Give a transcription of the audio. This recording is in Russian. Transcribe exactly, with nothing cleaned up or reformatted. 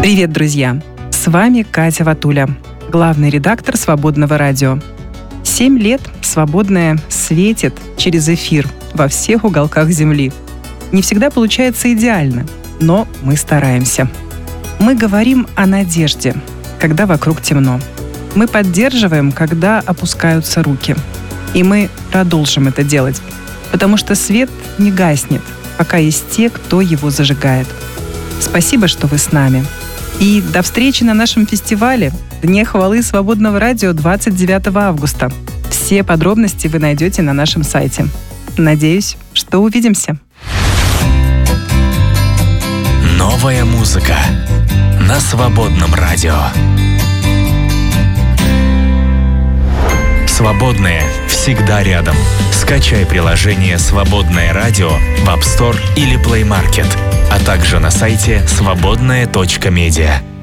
Привет, друзья! С вами Катя Ватуля, главный редактор «Свободного радио». Семь лет «Свободное» светит через эфир во всех уголках Земли. Не всегда получается идеально, но мы стараемся. Мы говорим о надежде, когда вокруг темно. Мы поддерживаем, когда опускаются руки. И мы продолжим это делать, потому что свет не гаснет, пока есть те, кто его зажигает. Спасибо, что вы с нами. И до встречи на нашем фестивале «Дне хвалы Свободного радио» двадцать девятого августа. Все подробности вы найдете на нашем сайте. Надеюсь, что увидимся. Новая музыка на Свободном радио. Свободное всегда рядом. Скачай приложение «Свободное радио» в App Store или Play Market, а также на сайте свободное точка медиа.